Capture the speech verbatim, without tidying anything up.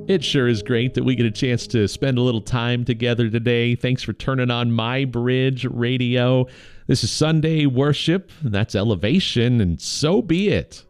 It sure is great that we get a chance to spend a little time together today. Thanks for turning on My Bridge Radio. This is Sunday Worship, and that's Elevation, and so be it.